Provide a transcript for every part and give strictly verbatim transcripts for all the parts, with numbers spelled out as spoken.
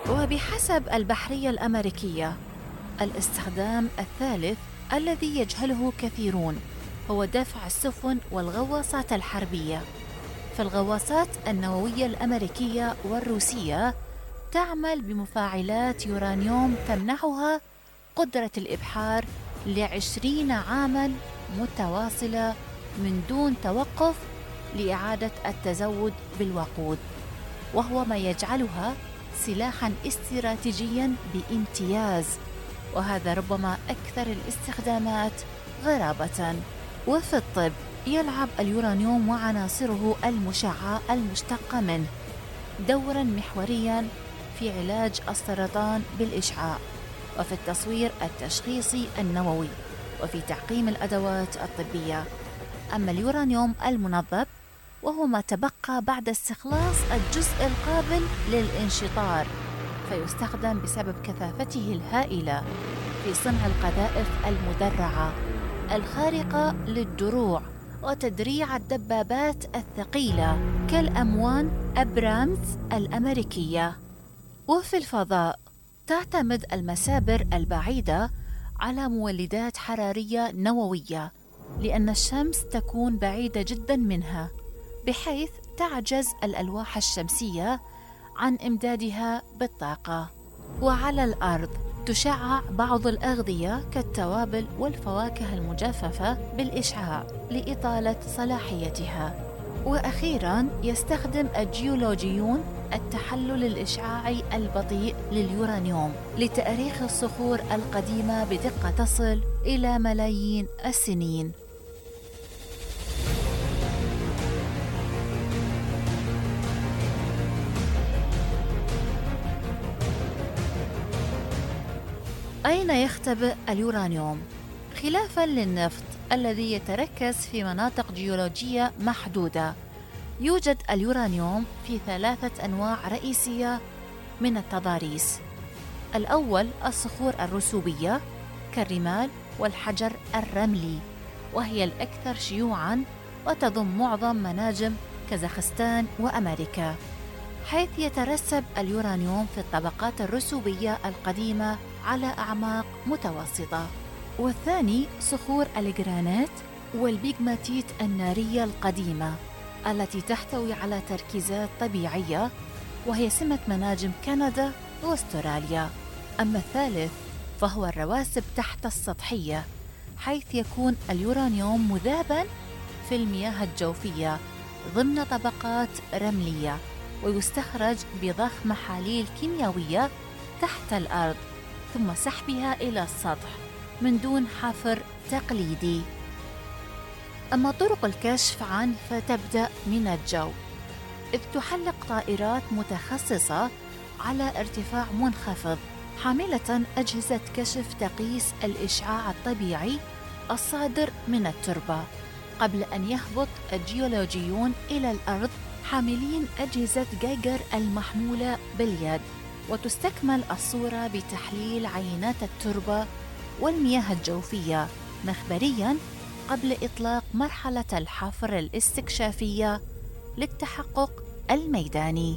وبحسب البحرية الأمريكية، الاستخدام الثالث الذي يجهله كثيرون هو دفع السفن والغواصات الحربية. فالغواصات النووية الأمريكية والروسية تعمل بمفاعلات يورانيوم تمنحها قدرة الإبحار لعشرين عاماً متواصلة من دون توقف لإعادة التزود بالوقود، وهو ما يجعلها سلاحاً استراتيجياً بامتياز، وهذا ربما أكثر الاستخدامات غرابة. وفي الطب يلعب اليورانيوم وعناصره المشعة المشتقة منه دوراً محورياً في علاج السرطان بالإشعاع، وفي التصوير التشخيصي النووي، وفي تعقيم الأدوات الطبية. أما اليورانيوم المنظف وهو ما تبقى بعد استخلاص الجزء القابل للانشطار، فيستخدم بسبب كثافته الهائلة في صنع القذائف المدرعة الخارقة للدروع وتدريع الدبابات الثقيلة كالأموان أبرامز الأمريكية. وفي الفضاء تعتمد المسابر البعيدة على مولدات حرارية نووية، لأن الشمس تكون بعيدة جداً منها، بحيث تعجز الألواح الشمسية عن إمدادها بالطاقة. وعلى الأرض تشعع بعض الأغذية كالتوابل والفواكه المجففة بالإشعاع لإطالة صلاحيتها. وأخيراً يستخدم الجيولوجيون التحلل الإشعاعي البطيء لليورانيوم لتأريخ الصخور القديمة بدقة تصل إلى ملايين السنين. أين يختبئ اليورانيوم؟ خلافاً للنفط الذي يتركز في مناطق جيولوجية محدودة، يوجد اليورانيوم في ثلاثة أنواع رئيسية من التضاريس. الأول الصخور الرسوبية كالرمال والحجر الرملي، وهي الأكثر شيوعاً وتضم معظم مناجم كازاخستان وأمريكا، حيث يترسب اليورانيوم في الطبقات الرسوبية القديمة على أعماق متوسطة. والثاني صخور الجرانيت والبيغماتيت النارية القديمة التي تحتوي على تركيزات طبيعية، وهي سمة مناجم كندا واستراليا. أما الثالث فهو الرواسب تحت السطحية، حيث يكون اليورانيوم مذاباً في المياه الجوفية ضمن طبقات رملية، ويستخرج بضخ محاليل كيميائية تحت الأرض ثم سحبها إلى السطح من دون حفر تقليدي. أما طرق الكشف عنه فتبدأ من الجو، إذ تحلق طائرات متخصصة على ارتفاع منخفض حاملة أجهزة كشف تقيس الإشعاع الطبيعي الصادر من التربة، قبل أن يهبط الجيولوجيون إلى الأرض حاملين أجهزة جايجر المحمولة باليد، وتستكمل الصورة بتحليل عينات التربة والمياه الجوفية مخبرياً قبل إطلاق مرحلة الحفر الاستكشافية للتحقق الميداني.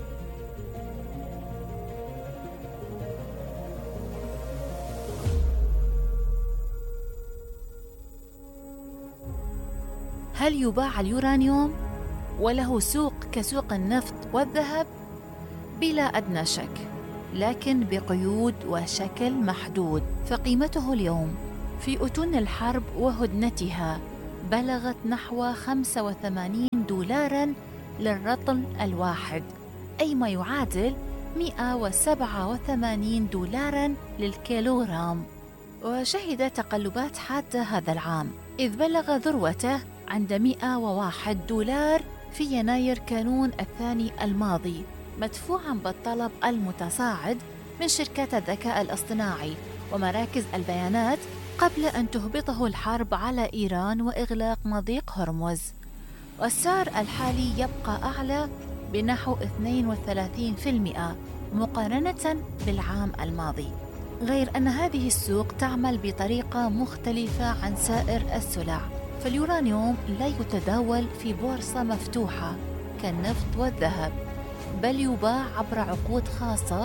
هل يباع اليورانيوم وله سوق كسوق النفط والذهب؟ بلا أدنى شك، لكن بقيود وشكل محدود. فقيمته اليوم في أتون الحرب وهدنتها بلغت نحو خمسة وثمانين دولاراً للرطل الواحد، أي ما يعادل مئة وسبعة وثمانين دولاراً للكيلوغرام. وشهد تقلبات حادة هذا العام، إذ بلغ ذروته عند مئة وواحد دولار في يناير كانون الثاني الماضي، مدفوعاً بالطلب المتصاعد من شركات الذكاء الاصطناعي ومراكز البيانات قبل أن تهبطه الحرب على إيران وإغلاق مضيق هرمز. والسعر الحالي يبقى أعلى بنحو اثنين وثلاثين بالمئة مقارنة بالعام الماضي، غير أن هذه السوق تعمل بطريقة مختلفة عن سائر السلع. فاليورانيوم لا يتداول في بورصة مفتوحة كالنفط والذهب، بل يباع عبر عقود خاصة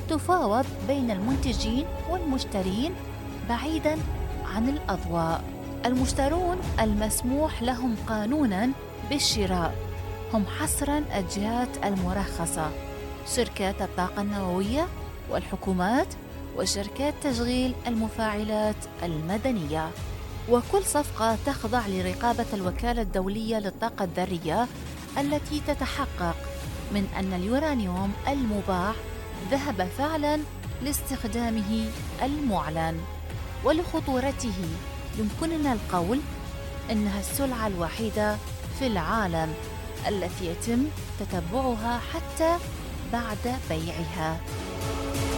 تفاوض بين المنتجين والمشترين بعيداً عن الأضواء. المشترون المسموح لهم قانوناً بالشراء هم حصراً الجهات المرخصة، شركات الطاقة النووية والحكومات وشركات تشغيل المفاعلات المدنية. وكل صفقة تخضع لرقابة الوكالة الدولية للطاقة الذرية التي تتحقق من أن اليورانيوم المباع ذهب فعلاً لاستخدامه المعلن. ولخطورته يمكننا القول إنها السلعة الوحيدة في العالم التي يتم تتبعها حتى بعد بيعها.